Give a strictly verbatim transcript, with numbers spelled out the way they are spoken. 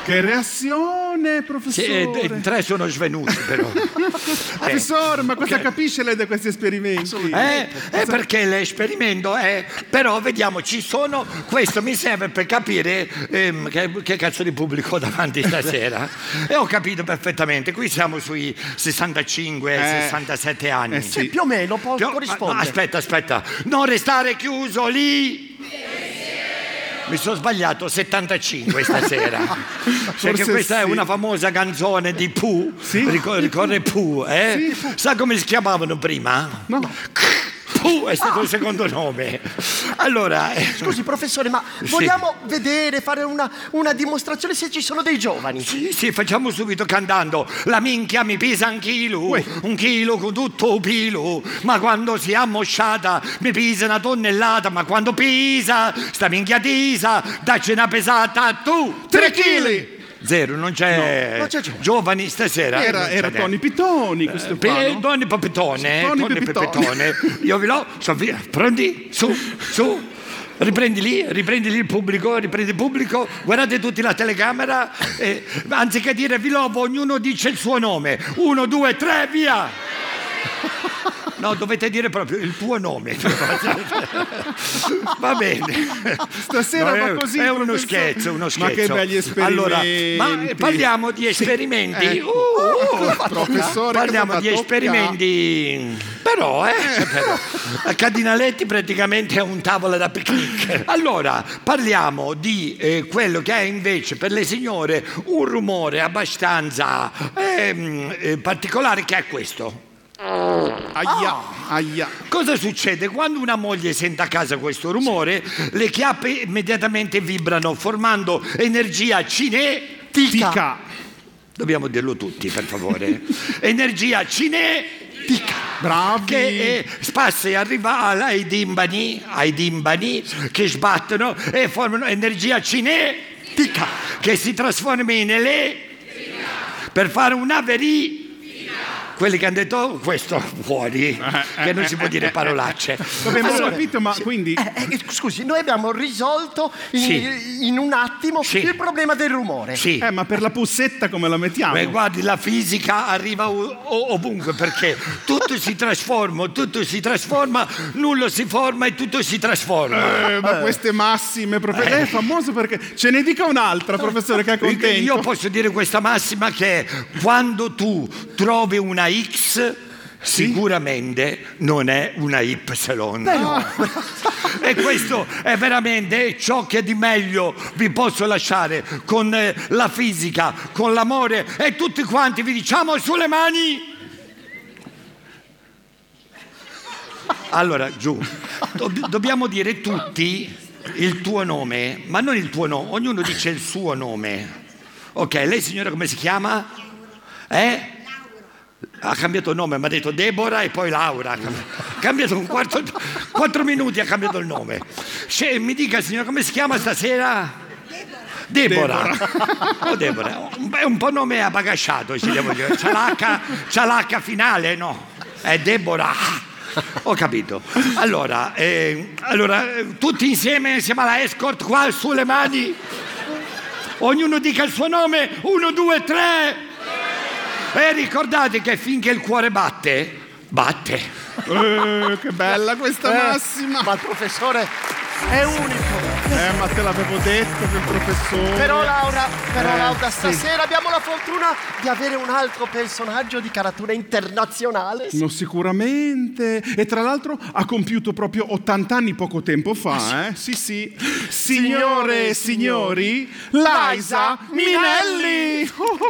Che reazione, professore! Sì, eh, tre sono svenuti, però. Professore, ma cosa che... capisce lei da questi esperimenti? Eh, è perché l'esperimento è... Però vediamo, ci sono... Questo mi serve per capire ehm, che, che cazzo di pubblico ho davanti stasera. E ho capito perfettamente. Qui siamo sui sessantacinque sessantasette anni. Eh sì. Sì, più o meno, può Più... corrispondere. Ma, aspetta, aspetta. Non restare chiuso lì! Mi sono sbagliato, settantacinque stasera. Perché questa sì. è una famosa canzone di Pooh. Sì? Ricor- ricordi Pooh, eh? Sì. Sa come si chiamavano prima? No. Pooh è stato il secondo nome. Allora... eh, Scusi, professore, ma Sì. vogliamo vedere, fare una, una dimostrazione se ci sono dei giovani? Sì, sì, facciamo subito cantando. La minchia mi pesa un chilo, Uè. un chilo con tutto un pilo. Ma quando si è ammosciata mi pesa una tonnellata. Ma quando pesa, sta minchia tisa, dacci una pesata tu, tre chili. Zero, non c'è, No, non c'è giovane. giovani stasera. Era, Non c'è era niente. Tony Pitoni, questo Pe- qua, no? Tony Papitone, Tony Tony Pepitone. Papitone. Io vi lo so via. Prendi, su, su. Riprendi lì, riprendi lì il pubblico, riprendi il pubblico, guardate tutti la telecamera e anziché dire vi lovo, ognuno dice il suo nome. Uno, due, tre, via! No, dovete dire proprio il tuo nome. Va bene. Stasera No, va è, così, è uno professore. scherzo, uno scherzo. Ma che belli esperimenti. Allora, ma parliamo di esperimenti. Eh. Uh, uh, Professore, parliamo cosa di tocca? esperimenti. Però, eh, però. A Cardinaletti praticamente è un tavolo da picnic. Allora, parliamo di eh, quello che è invece per le signore un rumore abbastanza ehm, eh, particolare, che è questo. Aia, aia. Cosa succede? Quando una moglie sente a casa questo rumore, le chiappe immediatamente vibrano, formando energia cinetica. Tica. Dobbiamo dirlo tutti, per favore. Energia cinetica. Bravi. Che eh, spassa e arriva ai dimbani, ai dimbani che sbattono e formano energia cinetica, che si trasforma in ele per fare una veri. Quelli che hanno detto questo fuori, che non si può dire parolacce. Abbiamo Allora, capito, ma quindi... Eh, eh, scusi, noi abbiamo risolto in, Sì. in un attimo Sì. il problema del rumore. Sì. Eh, ma per la pussetta come la mettiamo? Beh, guardi, la fisica arriva o- o- ovunque, perché tutto si trasforma, tutto si trasforma, nulla si forma e tutto si trasforma. Eh, ma queste massime, professore, lei è famoso perché ce ne dica un'altra, professore, che è contento. Io posso dire questa massima, che è: quando tu trovi una X, sicuramente non è una Y. E questo è veramente ciò che di meglio vi posso lasciare con eh, la fisica, con l'amore, e tutti quanti vi diciamo sulle mani. Allora, giù, Dob- dobbiamo dire tutti il tuo nome, ma non il tuo nome, ognuno dice il suo nome. Ok, lei signora come si chiama? Eh? Ha cambiato il nome, mi ha detto Deborah e poi Laura. Ha cambiato un quarto, quattro minuti ha cambiato il nome. Cioè, mi dica signora come si chiama stasera? Deborah. Oh, Deborah. È un po' nome abagasciato, ci devo dire. C'ha l'H, c'ha l'H finale, no? È Deborah. Ho capito. Allora, eh, allora, eh, tutti insieme, siamo alla escort qua sulle mani. Ognuno dica il suo nome. Uno, due, tre. E ricordate che finché il cuore batte, batte. Eh, che bella questa Eh, massima. Ma il professore è unico. Eh, ma te l'avevo detto che il professore... Però Laura, però Eh, Laura, sì. stasera abbiamo la fortuna di avere un altro personaggio di caratura internazionale. No, sicuramente. E tra l'altro ha compiuto proprio ottanta anni poco tempo fa, eh? Sì, sì. Signore e signori, Liza Minnelli!